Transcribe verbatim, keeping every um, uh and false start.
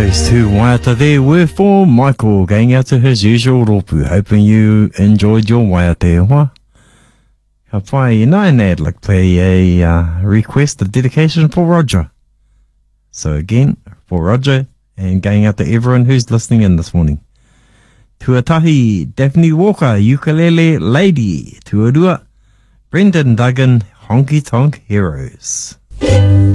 Those two waiata there were for Michael, going out to his usual ropu. Hoping you enjoyed your waiata e hoa. Ka pai ina, and I'd like to play a uh, request, a dedication for Roger. So again, for Roger, and going out to everyone who's listening in this morning. Tuatahi, Daphne Walker, Ukulele Lady. Tuarua, Brendan Duggan, Honky Tonk Heroes.